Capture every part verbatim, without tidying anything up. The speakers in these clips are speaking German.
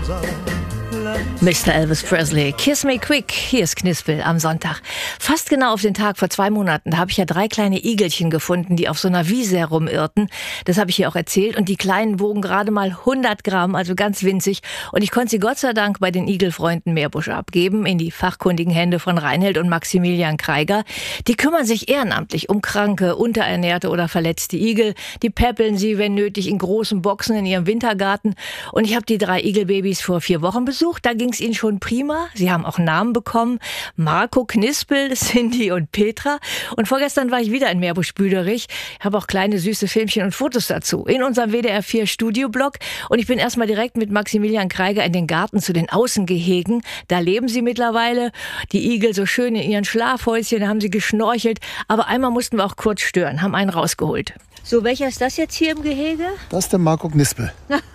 Mister Elvis Presley, Kiss Me Quick, hier ist Knispel am Sonntag. Fast genau auf den Tag vor zwei Monaten, da habe ich ja drei kleine Igelchen gefunden, die auf so einer Wiese herumirrten. Das habe ich hier auch erzählt und die Kleinen wogen gerade mal hundert Gramm, also ganz winzig. Und ich konnte sie Gott sei Dank bei den Igelfreunden Meerbusch abgeben, in die fachkundigen Hände von Reinhild und Maximilian Kreiger. Die kümmern sich ehrenamtlich um kranke, unterernährte oder verletzte Igel. Die päppeln sie, wenn nötig, in großen Boxen in ihrem Wintergarten. Und ich habe die drei Igelbabys vor vier Wochen besucht. Da ging es ihnen schon prima. Sie haben auch Namen bekommen. Marco, Knispel, Cindy und Petra. Und vorgestern war ich wieder in Meerbusch-Büderich. Ich habe auch kleine süße Filmchen und Fotos dazu in unserem W D R vier Studioblog. Und ich bin erstmal direkt mit Maximilian Kreiger in den Garten zu den Außengehegen. Da leben sie mittlerweile. Die Igel so schön in ihren Schlafhäuschen, da haben sie geschnorchelt. Aber einmal mussten wir auch kurz stören, haben einen rausgeholt. So, welcher ist das jetzt hier im Gehege? Das ist der Marco Knispel.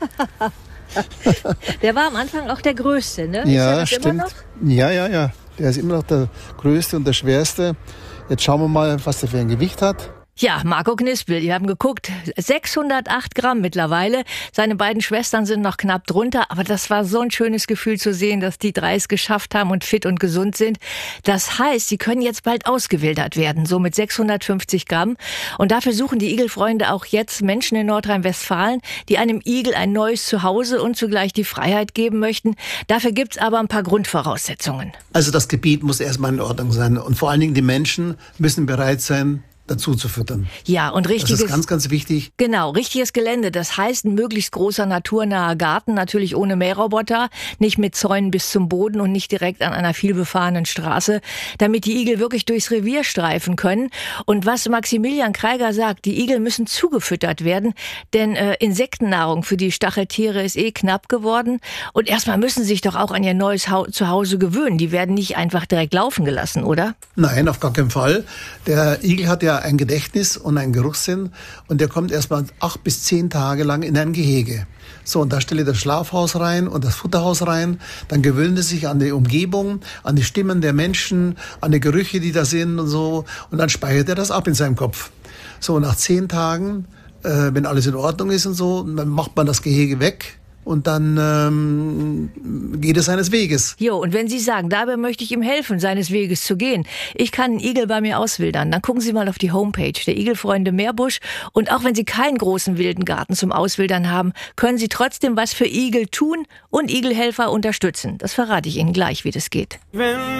Der war am Anfang auch der Größte, ne? Ja, ist stimmt. Immer noch? Ja, ja, ja. Der ist immer noch der Größte und der Schwerste. Jetzt schauen wir mal, was der für ein Gewicht hat. Ja, Marco Knispel, die haben geguckt, sechshundertacht Gramm mittlerweile. Seine beiden Schwestern sind noch knapp drunter, aber das war so ein schönes Gefühl zu sehen, dass die drei es geschafft haben und fit und gesund sind. Das heißt, sie können jetzt bald ausgewildert werden, so mit sechshundertfünfzig Gramm. Und dafür suchen die Igelfreunde auch jetzt Menschen in Nordrhein-Westfalen, die einem Igel ein neues Zuhause und zugleich die Freiheit geben möchten. Dafür gibt's aber ein paar Grundvoraussetzungen. Also das Gebiet muss erstmal in Ordnung sein und vor allen Dingen die Menschen müssen bereit sein, dazu zu füttern. Ja, und richtiges... Das ist ganz, ganz wichtig. Genau, richtiges Gelände. Das heißt, ein möglichst großer, naturnaher Garten, natürlich ohne Mähroboter, nicht mit Zäunen bis zum Boden und nicht direkt an einer vielbefahrenen Straße, damit die Igel wirklich durchs Revier streifen können. Und was Maximilian Kreiger sagt, die Igel müssen zugefüttert werden, denn äh, Insektennahrung für die Stacheltiere ist eh knapp geworden. Und erstmal müssen sie sich doch auch an ihr neues ha- Zuhause gewöhnen. Die werden nicht einfach direkt laufen gelassen, oder? Nein, auf gar keinen Fall. Der Igel hat ja ein Gedächtnis und einen Geruchssinn und der kommt erstmal acht bis zehn Tage lang in ein Gehege. So, und da stelle ich das Schlafhaus rein und das Futterhaus rein. Dann gewöhnt es sich an die Umgebung, an die Stimmen der Menschen, an die Gerüche, die da sind und so. Und dann speichert er das ab in seinem Kopf. So, nach zehn Tagen, äh, wenn alles in Ordnung ist und so, dann macht man das Gehege weg. Und dann ähm, geht es seines Weges. Jo, und wenn Sie sagen, dabei möchte ich ihm helfen, seines Weges zu gehen. Ich kann einen Igel bei mir auswildern. Dann gucken Sie mal auf die Homepage der Igelfreunde Meerbusch. Und auch wenn Sie keinen großen wilden Garten zum Auswildern haben, können Sie trotzdem was für Igel tun und Igelhelfer unterstützen. Das verrate ich Ihnen gleich, wie das geht. Wenn